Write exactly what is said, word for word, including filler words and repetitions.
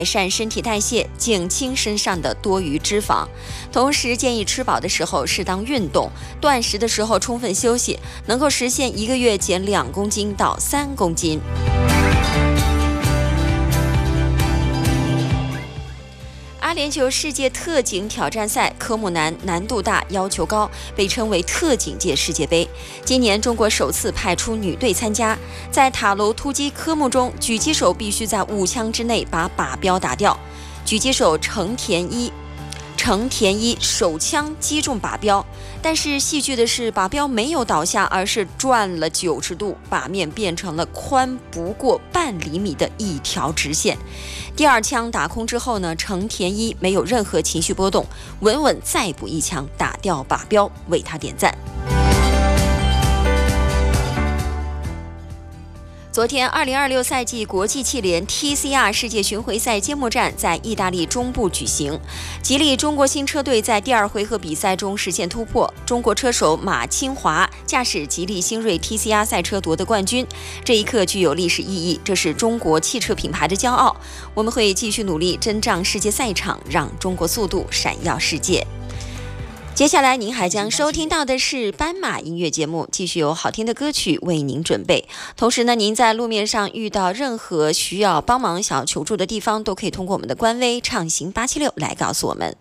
善身体代谢，减轻身上的多余脂肪。同时建议吃饱的时候适当运动，断食的时候充分休息，能够实现一个月减两公斤到三公斤。阿联酋世界特警挑战赛科目难，难度大，要求高，被称为特警界世界杯。今年中国首次派出女队参加，在塔楼突击科目中，狙击手必须在五枪之内把靶标打掉。狙击手程田一程田一手枪击中靶标，但是戏剧的是，靶标没有倒下，而是转了九十度，靶面变成了宽不过半厘米的一条直线。第二枪打空之后呢，程田一没有任何情绪波动，稳稳再补一枪打掉靶标，为他点赞。昨天，二零二六赛季国际汽联 T C R 世界巡回赛揭幕战在意大利中部举行。吉利中国新车队在第二回合比赛中实现突破，中国车手马清华驾驶吉利新锐 T C R 赛车夺得冠军，这一刻具有历史意义，这是中国汽车品牌的骄傲。我们会继续努力征战世界赛场，让中国速度闪耀世界。接下来您还将收听到的是斑马音乐节目，继续有好听的歌曲为您准备。同时呢，您在路面上遇到任何需要帮忙、想要求助的地方，都可以通过我们的官微畅行八七六来告诉我们。